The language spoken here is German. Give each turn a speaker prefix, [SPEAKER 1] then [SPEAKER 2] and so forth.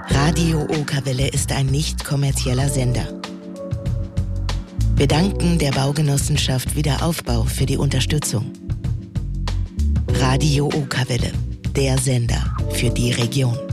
[SPEAKER 1] Radio Okerwelle ist ein nicht kommerzieller Sender. Wir danken der Baugenossenschaft Wiederaufbau für die Unterstützung. Radio Okerwelle, der Sender für die Region.